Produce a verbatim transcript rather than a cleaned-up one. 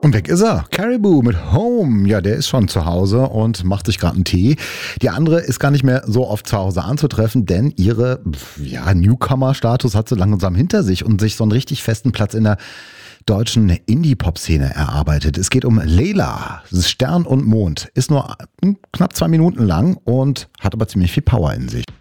Und weg ist er. Caribou mit Home. Ja, der ist schon zu Hause und macht sich gerade einen Tee. Die andere ist gar nicht mehr so oft zu Hause anzutreffen, denn ihre ja, Newcomer-Status hat sie langsam hinter sich und sich so einen richtig festen Platz in der deutschen Indie-Pop-Szene erarbeitet. Es geht um Layla. Stern und Mond. Ist nur knapp zwei Minuten lang und hat aber ziemlich viel Power in sich.